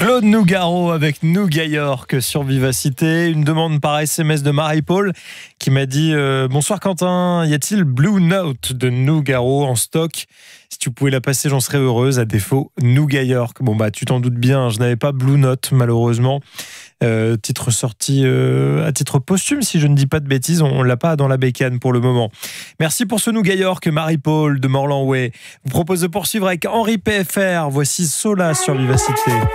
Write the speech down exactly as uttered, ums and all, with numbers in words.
Claude Nougaro avec Nougat York sur Vivacité. Une demande par S M S de Marie-Paul qui m'a dit euh, bonsoir Quentin, y a-t-il Blue Note de Nougaro en stock? Si tu pouvais la passer, j'en serais heureuse. À défaut, Nougat York. Bon bah tu t'en doutes bien, je n'avais pas Blue Note malheureusement. Euh, titre sorti euh, à titre posthume, si je ne dis pas de bêtises, on, on l'a pas dans la bécane pour le moment. Merci pour ce Nougat York, Marie-Paul de Morlanway. Je vous propose de poursuivre avec Henri P F R. Voici Sola sur Vivacité.